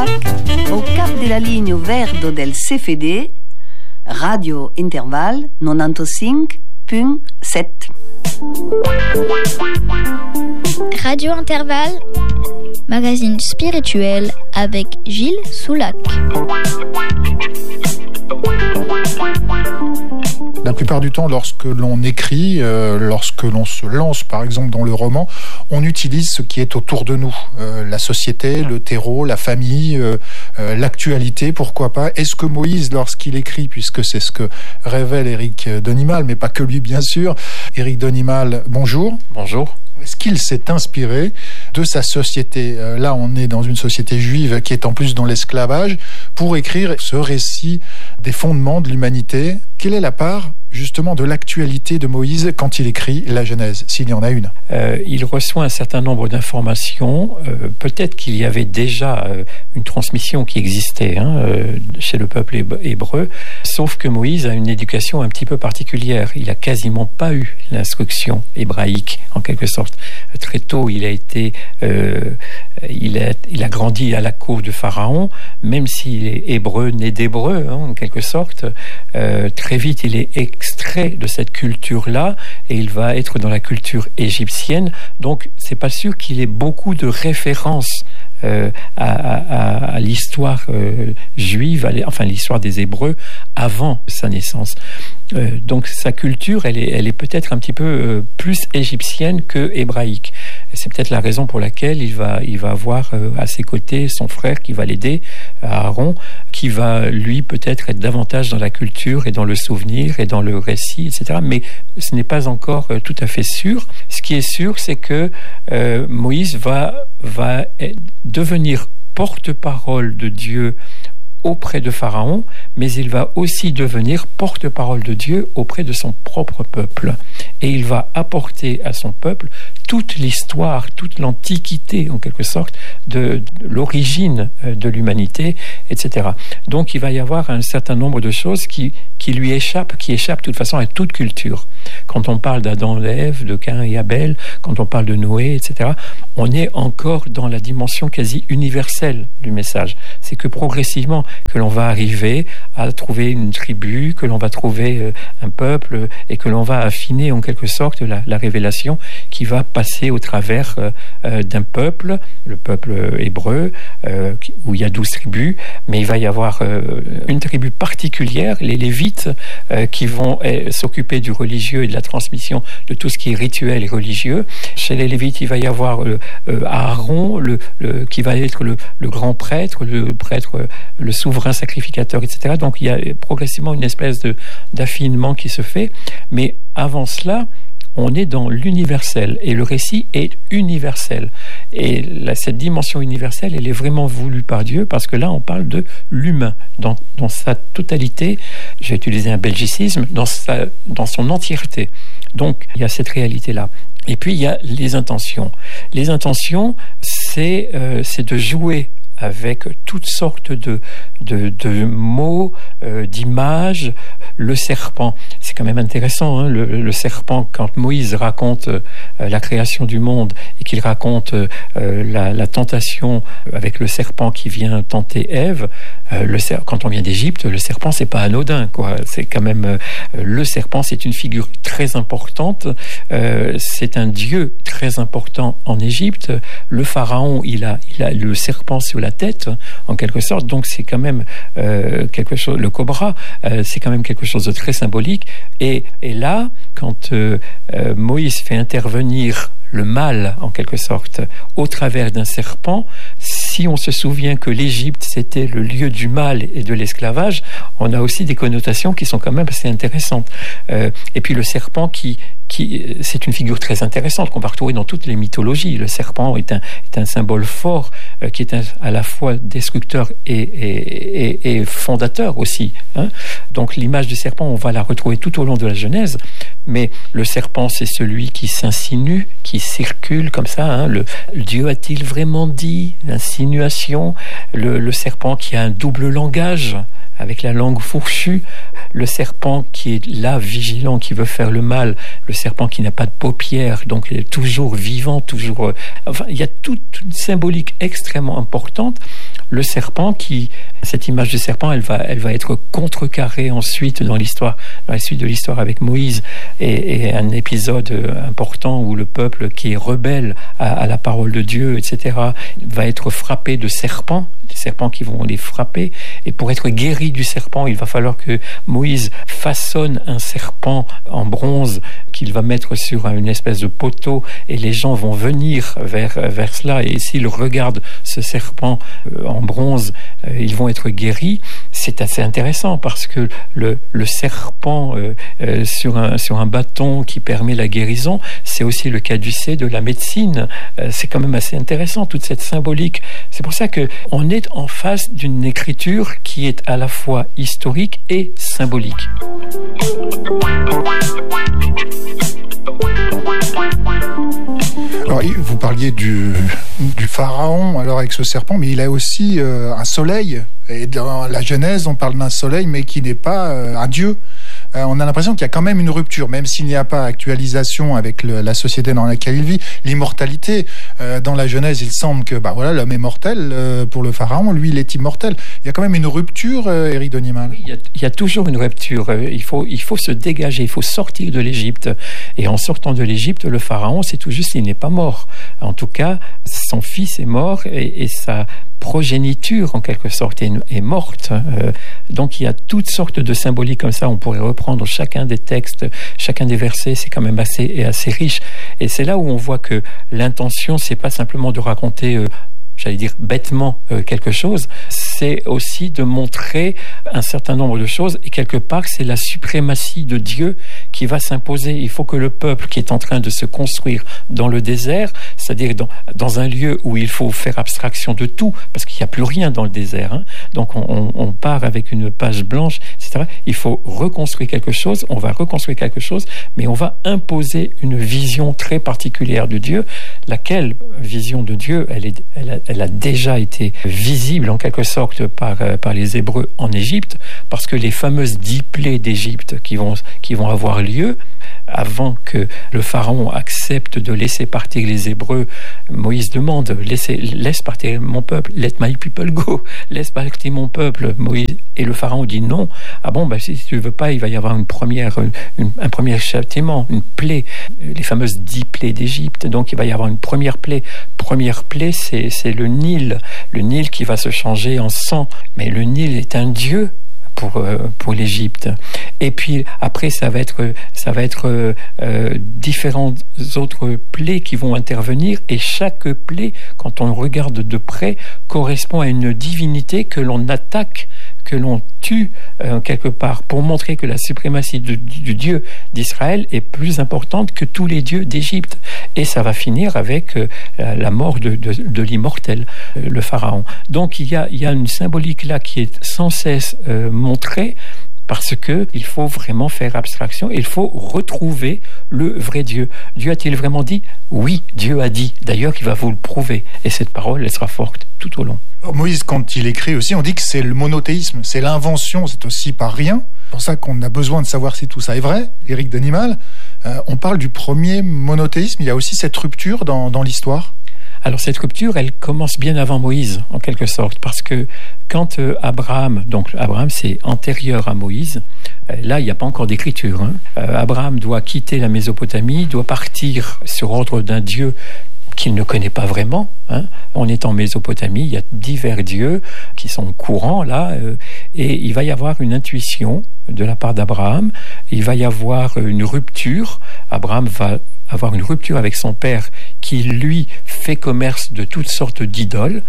Soulac, au cap de la ligne verte del CFD, Radio Interval 95.7. Radio Interval, magazine spirituel avec Gilles Soulac. La plupart du temps, lorsque l'on écrit, lorsque l'on se lance, par exemple, dans le roman, on utilise ce qui est autour de nous. La société, le terreau, la famille, l'actualité, pourquoi pas. Est-ce que Moïse, lorsqu'il écrit, puisque c'est ce que révèle Éric Denimal, mais pas que lui, bien sûr. Éric Denimal, bonjour. Bonjour. Est-ce qu'il s'est inspiré de sa société? Là, on est dans une société juive qui est en plus dans l'esclavage, pour écrire ce récit des fondements de l'humanité. Quelle est la part, justement, de l'actualité de Moïse quand il écrit la Genèse, s'il y en a une? Il reçoit un certain nombre d'informations. Peut-être qu'il y avait déjà une transmission qui existait chez le peuple hébreu, sauf que Moïse a une éducation un petit peu particulière. Il n'a quasiment pas eu l'instruction hébraïque, en quelque sorte. Très tôt, il a grandi à la cour de Pharaon, même s'il est hébreu, né d'hébreu, en quelque sorte. Très vite, il est extrait de cette culture-là et il va être dans la culture égyptienne. Donc, c'est pas sûr qu'il ait beaucoup de références à l'histoire juive, enfin l'histoire des Hébreux avant sa naissance. Donc sa culture, elle est peut-être un petit peu plus égyptienne que hébraïque. C'est peut-être la raison pour laquelle il va avoir à ses côtés son frère qui va l'aider, Aaron, qui va lui peut-être être davantage dans la culture et dans le souvenir et dans le récit, etc. Mais ce n'est pas encore tout à fait sûr. Ce qui est sûr, c'est que Moïse va devenir porte-parole de Dieu auprès de Pharaon, mais il va aussi devenir porte-parole de Dieu auprès de son propre peuple. Et il va apporter à son peuple toute l'histoire, toute l'antiquité, en quelque sorte, de l'origine de l'humanité, etc. Donc il va y avoir un certain nombre de choses qui lui échappent, qui échappent de toute façon à toute culture. Quand on parle d'Adam et Ève, de Caïn et Abel, quand on parle de Noé, etc., on est encore dans la dimension quasi universelle du message. C'est que progressivement que l'on va arriver à trouver une tribu, que l'on va trouver un peuple et que l'on va affiner en quelque sorte la révélation qui va passer au travers d'un peuple, le peuple hébreu, où il y a 12 tribus, mais il va y avoir une tribu particulière, les Lévites, qui vont s'occuper du religieux et de la transmission de tout ce qui est rituel et religieux. Chez les Lévites, il va y avoir Aaron, qui va être le grand prêtre, le souverain sacrificateur, etc. Donc il y a progressivement une espèce d'affinement qui se fait, mais avant cela, on est dans l'universel et le récit est universel. Et cette dimension universelle, elle est vraiment voulue par Dieu parce que là, on parle de l'humain dans sa totalité. J'ai utilisé un belgicisme, dans son entièreté. Donc, il y a cette réalité-là. Et puis, il y a les intentions. Les intentions, c'est de jouer avec toutes sortes de mots, d'images. Le serpent, c'est quand même intéressant, le serpent, quand Moïse raconte la création du monde et qu'il raconte la tentation avec le serpent qui vient tenter Ève, quand on vient d'Égypte, le serpent, c'est pas anodin, quoi. C'est quand même le serpent, c'est une figure très importante, c'est un dieu très important en Égypte. Le pharaon, il a le serpent sur la tête, en quelque sorte, donc c'est quand même quelque chose. Le cobra, c'est quand même quelque chose de très symbolique. Et là, quand Moïse fait intervenir le mal, en quelque sorte, au travers d'un serpent, si on se souvient que l'Égypte, c'était le lieu du mal et de l'esclavage, on a aussi des connotations qui sont quand même assez intéressantes. Et puis le serpent c'est une figure très intéressante qu'on va retrouver dans toutes les mythologies. Le serpent est un symbole fort qui est à la fois destructeur et fondateur aussi. Donc l'image du serpent, on va la retrouver tout au long de la Genèse, mais le serpent, c'est celui qui s'insinue, qui circule comme ça. Dieu a-t-il vraiment dit? L'insinuation. Le serpent qui a un double langage, avec la langue fourchue, le serpent qui est là, vigilant, qui veut faire le mal, le serpent qui n'a pas de paupières, donc il est toujours vivant, toujours... Enfin, il y a toute une symbolique extrêmement importante. le serpent cette image du serpent, elle va être contrecarrée ensuite dans la suite de l'histoire avec Moïse et un épisode important où le peuple qui est rebelle à la parole de Dieu, etc., va être frappé de serpents, des serpents qui vont les frapper. Et pour être guéri du serpent, il va falloir que Moïse façonne un serpent en bronze qu'il va mettre sur une espèce de poteau, et les gens vont venir vers cela, et s'ils regardent ce serpent en bronze, ils vont être guéris. C'est assez intéressant parce que le serpent sur un bâton qui permet la guérison, c'est aussi le caducée de la médecine. C'est quand même assez intéressant, toute cette symbolique. C'est pour ça qu'on est en face d'une écriture qui est à la fois historique et symbolique. Alors, vous parliez du pharaon alors avec ce serpent, mais il a aussi un soleil. Et dans la Genèse, on parle d'un soleil, mais qui n'est pas un dieu. On a l'impression qu'il y a quand même une rupture, même s'il n'y a pas actualisation avec la société dans laquelle il vit. L'immortalité, dans la Genèse, il semble que l'homme est mortel pour le pharaon, lui il est immortel. Il y a quand même une rupture, Éric Denimal. Oui, il y a toujours une rupture. Il faut se dégager, il faut sortir de l'Égypte. Et en sortant de l'Égypte, le pharaon, c'est tout juste, il n'est pas mort. En tout cas, son fils est mort et sa progéniture, en quelque sorte, est morte. Donc il y a toutes sortes de symboliques comme ça. On pourrait reprendre chacun des textes, chacun des versets. C'est quand même assez riche. Et c'est là où on voit que l'intention, c'est pas simplement de raconter j'allais dire bêtement quelque chose, c'est aussi de montrer un certain nombre de choses, et quelque part c'est la suprématie de Dieu qui va s'imposer. Il faut que le peuple qui est en train de se construire dans le désert, c'est-à-dire dans un lieu où il faut faire abstraction de tout, parce qu'il n'y a plus rien dans le désert, hein. Donc on part avec une page blanche, etc. Il faut reconstruire quelque chose, on va reconstruire quelque chose, mais on va imposer une vision très particulière de Dieu, laquelle vision de Dieu, elle a déjà été visible en quelque sorte par les Hébreux en Égypte, parce que les fameuses 10 plaies d'Égypte qui vont avoir lieu avant que le pharaon accepte de laisser partir les Hébreux, Moïse demande laisse partir mon peuple, let my people go, laisse partir mon peuple. Moïse, et le pharaon dit non. Ah bon, si tu veux pas, il va y avoir un premier châtiment, une plaie, les fameuses 10 plaies d'Égypte. Donc il va y avoir une première plaie. Première plaie, c'est le Nil qui va se changer en sang. Mais le Nil est un dieu pour l'Égypte. Et puis après, ça va être différentes autres plaies qui vont intervenir, et chaque plaie, quand on regarde de près, correspond à une divinité que l'on attaque, que l'on tue quelque part, pour montrer que la suprématie du Dieu d'Israël est plus importante que tous les dieux d'Égypte. Et ça va finir avec la mort de l'immortel, le pharaon. Donc il y a une symbolique là qui est sans cesse montrée, parce qu'il faut vraiment faire abstraction, il faut retrouver le vrai Dieu. Dieu a-t-il vraiment dit ? Oui, Dieu a dit. D'ailleurs, il va vous le prouver. Et cette parole, elle sera forte tout au long. Moïse, quand il écrit aussi, on dit que c'est le monothéisme, c'est l'invention, c'est aussi pas rien. C'est pour ça qu'on a besoin de savoir si tout ça est vrai. Éric Denimal, on parle du premier monothéisme, il y a aussi cette rupture dans l'histoire. Alors cette rupture, elle commence bien avant Moïse, en quelque sorte, parce que quand Abraham c'est antérieur à Moïse, là il n'y a pas encore d'écriture, hein. Abraham doit quitter la Mésopotamie, doit partir sur ordre d'un Dieu qu'il ne connaît pas vraiment, hein. On est en Mésopotamie, il y a divers dieux qui sont courants là, et il va y avoir une intuition de la part d'Abraham, il va y avoir une rupture. Abraham va avoir une rupture avec son père qui, lui, fait commerce de toutes sortes d'idoles.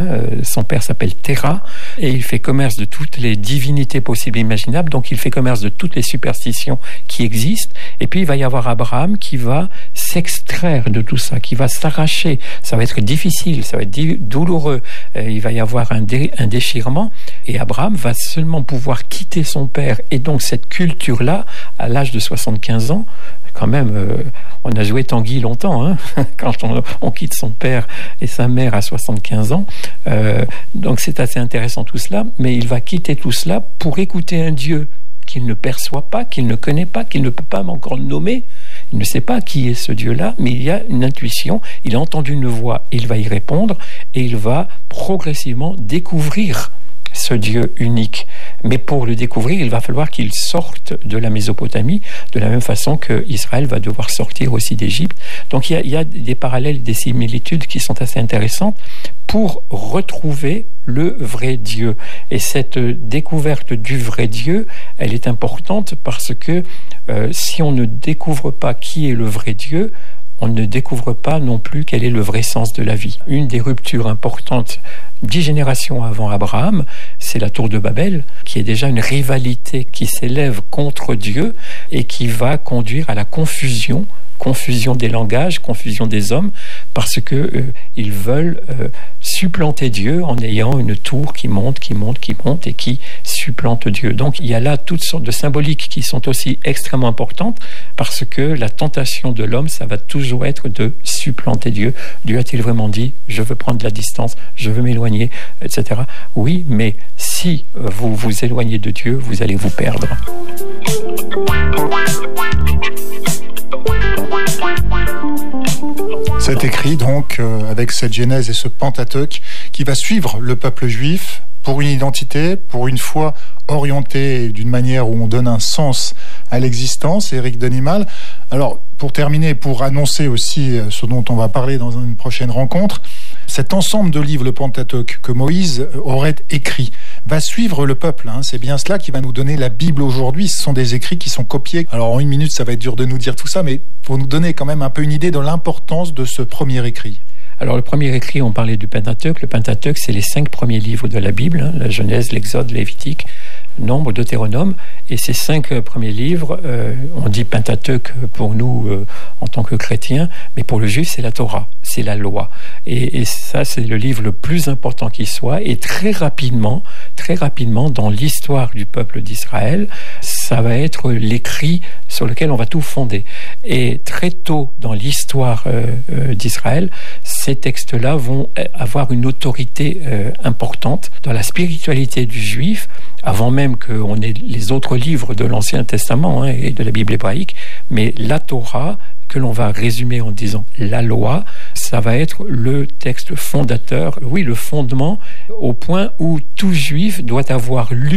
Son père s'appelle Terah, et il fait commerce de toutes les divinités possibles et imaginables, donc il fait commerce de toutes les superstitions qui existent. Et puis il va y avoir Abraham qui va s'extraire de tout ça, qui va s'arracher. Ça va être difficile, ça va être douloureux, il va y avoir un déchirement, et Abraham va seulement pouvoir quitter son père et donc cette culture-là à l'âge de 75 ans. Quand même, on a joué Tanguy longtemps, hein, quand on quitte son père et sa mère à 75 ans. Donc c'est assez intéressant tout cela, mais il va quitter tout cela pour écouter un Dieu qu'il ne perçoit pas, qu'il ne connaît pas, qu'il ne peut pas encore nommer. Il ne sait pas qui est ce Dieu-là, mais il y a une intuition, il a entendu une voix, il va y répondre et il va progressivement découvrir ce Dieu unique. Mais pour le découvrir, il va falloir qu'il sorte de la Mésopotamie, de la même façon que Israël va devoir sortir aussi d'Égypte. Donc il y a des parallèles, des similitudes qui sont assez intéressantes pour retrouver le vrai Dieu. Et cette découverte du vrai Dieu, elle est importante parce que si on ne découvre pas qui est le vrai Dieu, on ne découvre pas non plus quel est le vrai sens de la vie. Une des ruptures importantes 10 générations avant Abraham, c'est la tour de Babel, qui est déjà une rivalité qui s'élève contre Dieu et qui va conduire à la confusion des langages, confusion des hommes, parce que ils veulent supplanter Dieu en ayant une tour qui monte et qui supplante Dieu. Donc il y a là toutes sortes de symboliques qui sont aussi extrêmement importantes, parce que la tentation de l'homme, ça va toujours être de supplanter Dieu. Dieu a-t-il vraiment dit « je veux prendre de la distance, je veux m'éloigner », etc. Oui, mais si vous vous éloignez de Dieu, vous allez vous perdre. C'est écrit donc avec cette Genèse et ce Pentateuque qui va suivre le peuple juif pour une identité, pour une foi orientée d'une manière où on donne un sens à l'existence. Éric Denimal. Alors, pour terminer, pour annoncer aussi ce dont on va parler dans une prochaine rencontre, cet ensemble de livres, le Pentateuque, que Moïse aurait écrit, va suivre le peuple. C'est bien cela qui va nous donner la Bible aujourd'hui. Ce sont des écrits qui sont copiés. Alors, en 1 minute, ça va être dur de nous dire tout ça, mais pour nous donner quand même un peu une idée de l'importance de ce premier écrit. Alors, le premier écrit, on parlait du Pentateuque. Le Pentateuque, c'est les 5 premiers livres de la Bible, la Genèse, l'Exode, Lévitique, Nombre, Deutéronome. Et ces 5 premiers livres, on dit Pentateuque pour nous en tant que chrétiens, mais pour le juif, c'est la Torah, c'est la loi. Et ça, c'est le livre le plus important qui soit. Et très rapidement, dans l'histoire du peuple d'Israël, ça va être l'écrit sur lequel on va tout fonder. Et très tôt dans l'histoire d'Israël, ces textes-là vont avoir une autorité importante dans la spiritualité du juif, avant même qu'on ait les autres livres de l'Ancien Testament et de la Bible hébraïque, mais la Torah, que l'on va résumer en disant la loi, ça va être le texte fondateur, oui, le fondement, au point où tout juif doit avoir lu